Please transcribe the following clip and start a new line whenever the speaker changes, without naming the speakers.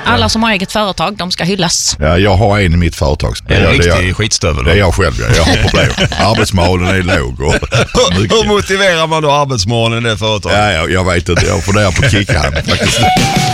Alla som har eget företag, de ska hyllas.
Ja, jag har en i mitt företag.
En riktig skitstövel.
Det är jag själv, jag har problem. Arbetsmoralen är låg.
Hur motiverar man då arbetsmoralen i det företaget?
Ja, jag vet inte. Jag funderar på att kicka han faktiskt.